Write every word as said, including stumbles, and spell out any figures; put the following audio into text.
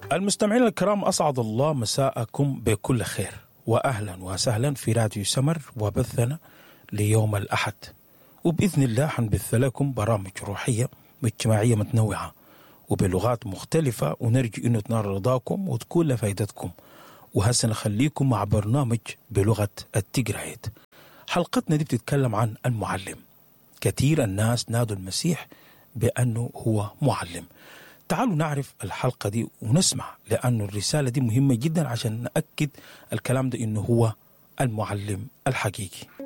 المستمعين الكرام، أسعد الله مساءكم بكل خير، وأهلا وسهلا في راديو سمر وبثنا ليوم الأحد. وبإذن الله حنبث لكم برامج روحية واجتماعية متنوعة وبلغات مختلفة، ونرجو أن تنال رضاكم وتكون لفائدتكم. وهسه نخليكم مع برنامج بلغة التجريد. حلقتنا دي بتتكلم عن المعلم. كثير الناس نادوا المسيح بأنه هو معلم. تعالوا نعرف الحلقة دي ونسمع، لأن الرسالة دي مهمة جدا عشان نأكد الكلام ده إنه هو المعلم الحقيقي.